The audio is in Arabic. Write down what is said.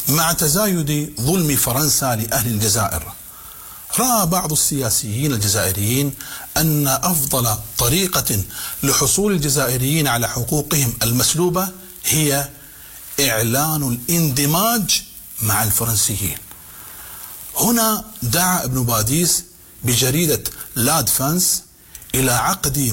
مع تزايد ظلم فرنسا لأهل الجزائر، رأى بعض السياسيين الجزائريين أن أفضل طريقة لحصول الجزائريين على حقوقهم المسلوبة هي إعلان الاندماج مع الفرنسيين. هنا دعا ابن باديس بجريدة لا ديفانس إلى عقد